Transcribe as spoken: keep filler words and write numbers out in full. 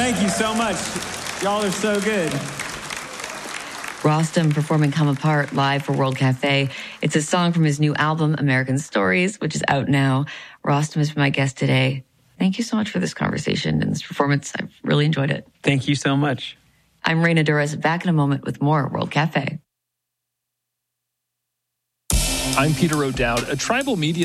Thank you so much. Y'all are so good. Rostam performing Come Apart live for World Cafe. It's a song from his new album, American Stories, which is out now. Rostam has been my guest today. Thank you so much for this conversation and this performance. I've really enjoyed it. Thank you so much. I'm Reina Douras, back in a moment with more World Cafe. I'm Peter O'Dowd. A tribal media